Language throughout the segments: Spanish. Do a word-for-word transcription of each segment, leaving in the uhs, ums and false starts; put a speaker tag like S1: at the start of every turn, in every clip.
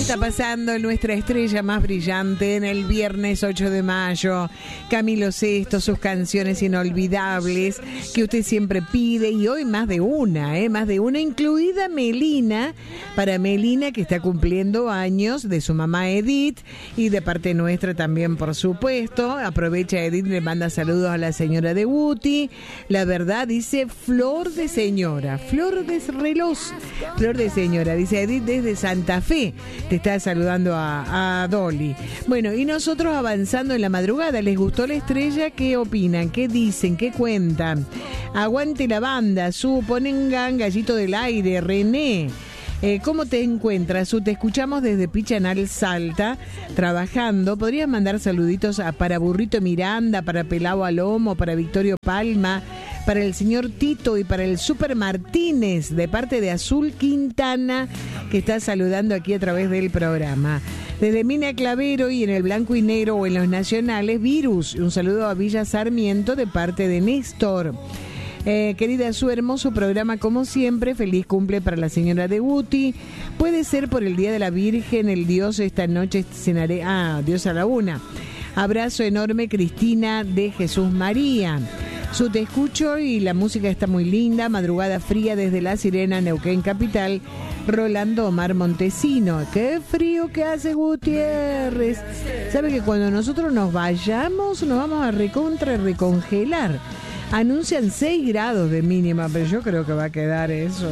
S1: está pasando nuestra estrella más brillante en el viernes ocho de mayo. Camilo Sesto, sus canciones inolvidables que usted siempre pide, y hoy más de una, ¿eh? Más de una, incluida Melina, para Melina que está cumpliendo años, de su mamá Edith, y de parte nuestra también, por supuesto. Aprovecha Edith, le manda saludos a la señora de Guti. La verdad, dice flor de señora, flor de reloj, flor de señora, dice Edith desde Santa Fe. Te está saludando a, a Dolly. Bueno, y nosotros avanzando en la madrugada. ¿Les gustó la estrella? ¿Qué opinan? ¿Qué dicen? ¿Qué cuentan? Aguante la banda, Su, pongan gallito del aire, René. Eh, ¿Cómo te encuentras, Su? Te escuchamos desde Pichanal, Salta, trabajando. ¿Podrías mandar saluditos a, para Burrito Miranda, para Pelao Alomo, para Victorio Palma, para el señor Tito y para el Super Martínez, de parte de Azul Quintana, que está saludando aquí a través del programa? Desde Mina Clavero y en el Blanco y Negro o en los Nacionales, Virus. Un saludo a Villa Sarmiento de parte de Néstor. Eh, querida Su, hermoso programa como siempre. Feliz cumple para la señora de Guti. Puede ser por el Día de la Virgen, el Dios esta noche cenaré. Ah, Dios a la una. Abrazo enorme, Cristina de Jesús María. Su, te escucho y la música está muy linda. Madrugada fría desde La Sirena, Neuquén Capital. Rolando Omar Montesino. Qué frío que hace, Gutiérrez. Sabe que cuando nosotros nos vayamos nos vamos a recontra recongelar. Anuncian seis grados de mínima, pero yo creo que va a quedar eso.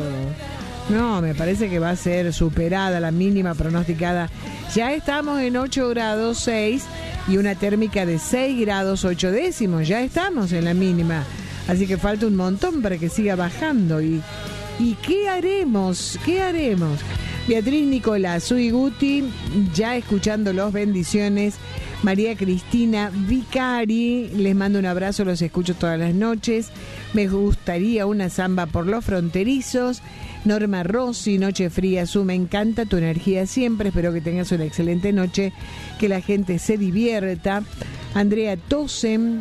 S1: No, me parece que va a ser superada la mínima pronosticada. Ya estamos en ocho grados seis y una térmica de seis grados ocho décimos. Ya estamos en la mínima. Así que falta un montón para que siga bajando. ¿Y, y qué haremos? ¿Qué haremos? Beatriz Nicolás, Su y Guti, ya escuchándolos, bendiciones. María Cristina Vicari, les mando un abrazo, los escucho todas las noches. Me gustaría una samba por los fronterizos. Norma Rossi, Noche Fría, Su, me encanta tu energía siempre. Espero que tengas una excelente noche, que la gente se divierta. Andrea Tosen,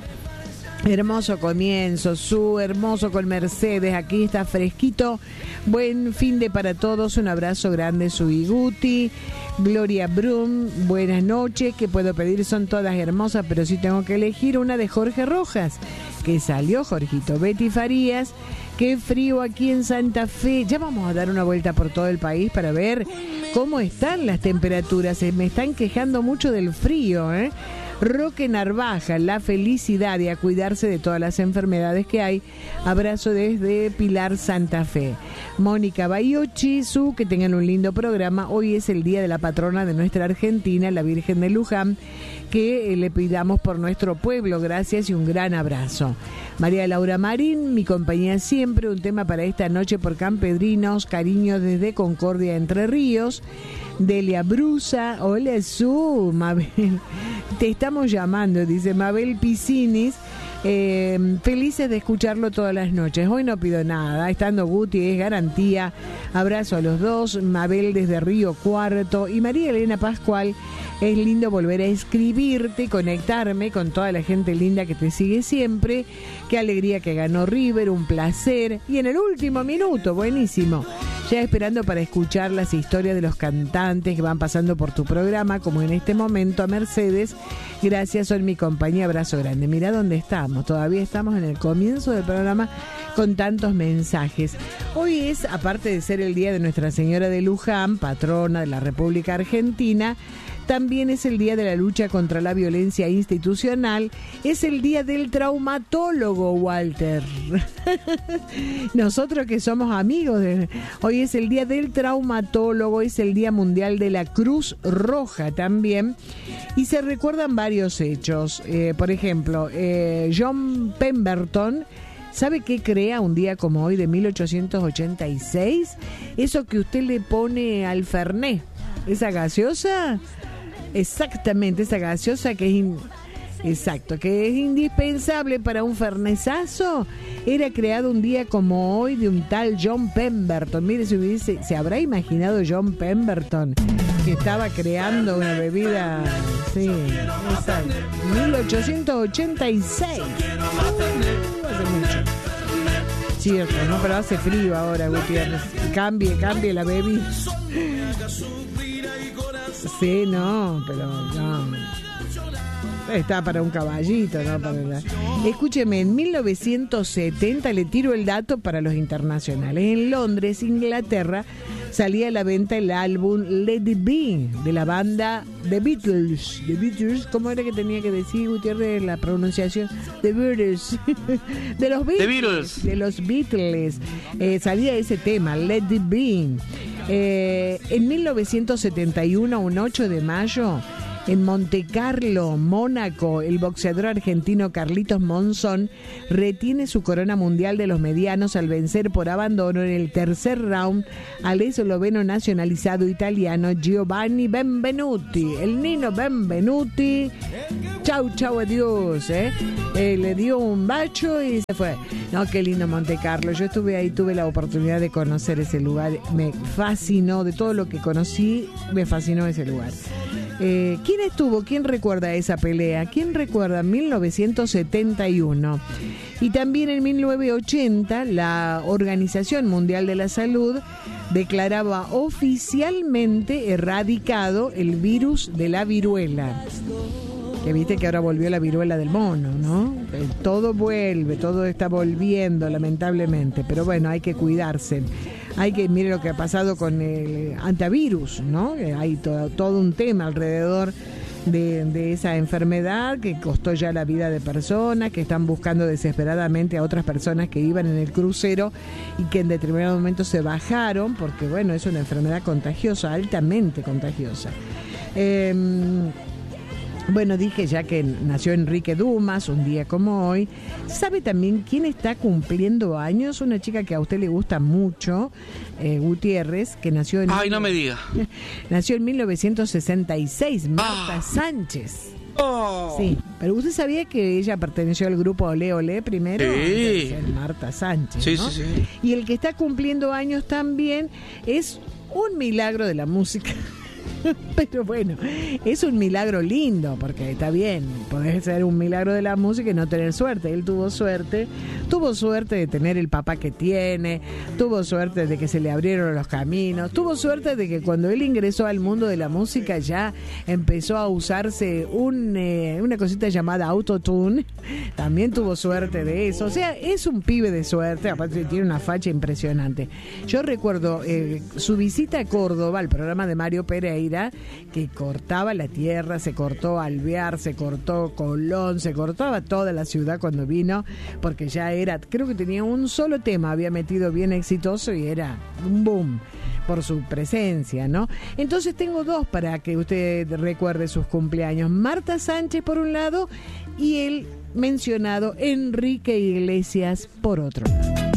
S1: hermoso comienzo, Su, hermoso con Mercedes, aquí está fresquito. Buen fin de para todos, un abrazo grande, Su y Guti. Gloria Brum, buenas noches. ¿Qué puedo pedir? Son todas hermosas, pero sí tengo que elegir una de Jorge Rojas, que salió Jorgito. Betty Farías, qué frío aquí en Santa Fe. Ya vamos a dar una vuelta por todo el país para ver cómo están las temperaturas. Se me están quejando mucho del frío, ¿eh? Roque Narvaja, la felicidad y a cuidarse de todas las enfermedades que hay. Abrazo desde Pilar, Santa Fe. Mónica Bayochi, Su, que tengan un lindo programa. Hoy es el día de la patrona de nuestra Argentina, la Virgen de Luján, que le pidamos por nuestro pueblo. Gracias y un gran abrazo. María Laura Marín, mi compañía siempre, un tema para esta noche por Campedrinos, cariño desde Concordia, Entre Ríos. Delia Brusa, hola Su, Mabel, te estamos llamando, dice Mabel Piscinis. Eh, felices de escucharlo todas las noches. Hoy no pido nada, estando Guti es garantía. Abrazo a los dos. Mabel desde Río Cuarto y María Elena Pascual. Es lindo volver a escribirte, conectarme con toda la gente linda que te sigue siempre. Qué alegría que ganó River, un placer. Y en el último minuto, buenísimo, ya esperando para escuchar las historias de los cantantes que van pasando por tu programa, como en este momento a Mercedes. Gracias, son mi compañía, abrazo grande. Mira dónde estamos, todavía estamos en el comienzo del programa con tantos mensajes. Hoy es, aparte de ser el día de Nuestra Señora de Luján, patrona de la República Argentina, también es el día de la lucha contra la violencia institucional. Es el día del traumatólogo, Walter. Nosotros que somos amigos, de... hoy es el día del traumatólogo, es el día mundial de la Cruz Roja también. Y se recuerdan varios hechos. Eh, por ejemplo, eh, John Pemberton, ¿sabe qué crea un día como hoy de mil ochocientos ochenta y seis? Eso que usted le pone al Fernet, esa gaseosa. Exactamente, esa gaseosa que es in... exacto, que es indispensable para un fernesazo, era creado un día como hoy de un tal John Pemberton. Mire, si hubiese, se habrá imaginado John Pemberton que estaba creando una bebida, sí, exacto, mil ochocientos ochenta y seis. Uh, hace mucho. Cierto, ¿no? Pero hace frío ahora, Gutiérrez. Cambie, cambie la bebida. Sí, no, pero no. Está para un caballito, ¿no? Para la... Escúcheme, en mil novecientos setenta, le tiro el dato para los internacionales. En Londres, Inglaterra, salía a la venta el álbum Let It Be de la banda The Beatles. The Beatles, ¿cómo era que tenía que decir, Gutiérrez, la pronunciación? The Beatles. De los Beatles.
S2: The Beatles.
S1: De los Beatles. Eh, salía ese tema, Let It Be. Eh, en mil novecientos setenta y uno, un ocho de mayo, en Monte Carlo, Mónaco, el boxeador argentino Carlitos Monzón retiene su corona mundial de los medianos al vencer por abandono en el tercer round al esloveno nacionalizado italiano Giovanni Benvenuti. El Nino Benvenuti, chau, chau, adiós, ¿eh? Eh, le dio un bacho y se fue. No, qué lindo Monte Carlo. Yo estuve ahí, tuve la oportunidad de conocer ese lugar. Me fascinó, de todo lo que conocí, me fascinó ese lugar. Eh, ¿Quién estuvo? ¿Quién recuerda esa pelea? ¿Quién recuerda mil novecientos setenta y uno? Y también en mil novecientos ochenta la Organización Mundial de la Salud declaraba oficialmente erradicado el virus de la viruela. Que viste que ahora volvió la viruela del mono, ¿no? Todo vuelve, todo está volviendo, lamentablemente. Pero bueno, hay que cuidarse. Hay que, mire lo que ha pasado con el antivirus, ¿no? Hay todo, todo un tema alrededor de, de esa enfermedad que costó ya la vida de personas, que están buscando desesperadamente a otras personas que iban en el crucero y que en determinado momento se bajaron, porque bueno, es una enfermedad contagiosa, altamente contagiosa. Eh, Bueno, dije ya que nació Enrique Dumas, un día como hoy. ¿Sabe también quién está cumpliendo años? Una chica que a usted le gusta mucho, eh, Gutiérrez, que nació en...
S2: Ay, no me diga.
S1: Nació en mil novecientos sesenta y seis, Marta ah. Sánchez.
S2: Oh.
S1: Sí, pero usted sabía que ella perteneció al grupo Olé Olé primero.
S2: Sí.
S1: Marta Sánchez,
S2: sí,
S1: ¿no?
S2: sí, sí.
S1: Y el que está cumpliendo años también es un milagro de la música. Pero bueno, es un milagro lindo, porque está bien, podés ser un milagro de la música y no tener suerte. Él tuvo suerte, tuvo suerte de tener el papá que tiene, tuvo suerte de que se le abrieron los caminos, tuvo suerte de que cuando él ingresó al mundo de la música ya empezó a usarse un, eh, una cosita llamada autotune. También tuvo suerte de eso. O sea, es un pibe de suerte, aparte tiene una facha impresionante. Yo recuerdo eh, su visita a Córdoba, al programa de Mario Pereira, que cortaba la tierra, se cortó Alvear, se cortó Colón, se cortaba toda la ciudad cuando vino, porque ya era, creo que tenía un solo tema, había metido bien exitoso y era un boom por su presencia, ¿no? Entonces tengo dos para que usted recuerde sus cumpleaños. Marta Sánchez por un lado y el mencionado Enrique Iglesias por otro lado.